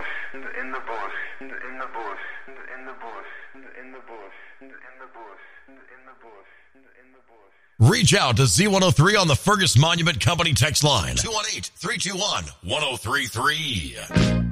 in the bush, in the bush, in the bush, in the bush, in the bush, in the bush, in the bush. Reach out to Z103 on the Fergus Monument Company text line, 218-321-1033.